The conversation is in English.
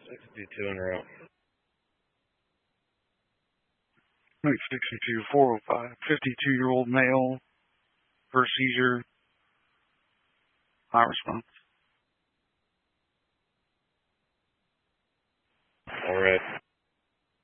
62 en route. 62, 405, 52-year-old male, first seizure, high response.